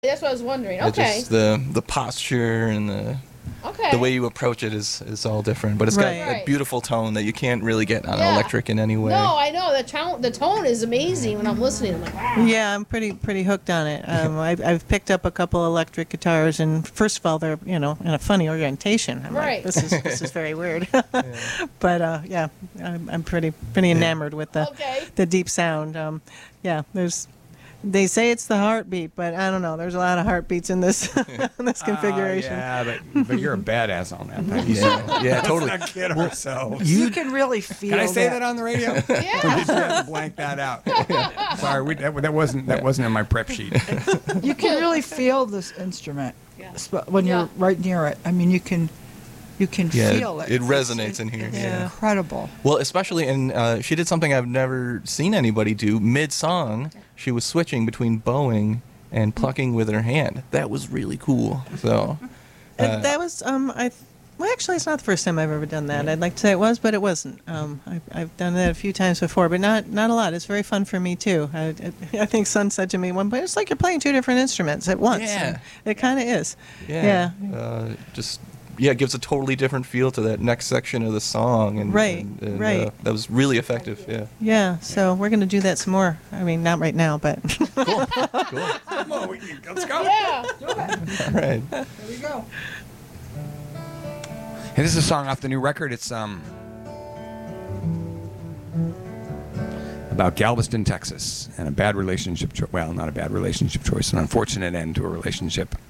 That's what I was wondering. It's Okay. just the posture and the way you approach it is all different. But it's got a beautiful tone that you can't really get on electric in any way. No, I know the tone is amazing when I'm listening. I'm like, wow. Yeah, I'm pretty hooked on it. I've picked up a couple electric guitars, and first of all, they're in a funny orientation. I'm like, this is very weird. But I'm pretty enamored with the deep sound. They say it's the heartbeat, but I don't know. There's a lot of heartbeats in this in this configuration. But you're a badass on that thing. Yeah, totally. Let's not kid ourselves. You can really feel. Can I say that on the radio? Yeah. Or did you have to blank that out? Sorry, that wasn't in my prep sheet. You can really feel this instrument when you're right near it. I mean, you can feel it. It resonates in here. It's incredible. Well, especially she did something I've never seen anybody do. Mid-song, she was switching between bowing and plucking with her hand. That was really cool. So that was well, actually, it's not the first time I've ever done that. I'd like to say it was, but it wasn't. I've done that a few times before, but not a lot. It's very fun for me too. I think Son said to me one point, "It's like you're playing two different instruments at once." Yeah, it kind of is. It gives a totally different feel to that next section of the song. And that was really effective. Yeah. Yeah. So we're going to do that some more. I mean, not right now, but. Cool. Come on, let's go. Yeah. Do it. All right. There we go. Hey, this is a song off the new record. It's about Galveston, Texas, and a bad relationship. Well, not a bad relationship choice, an unfortunate end to a relationship.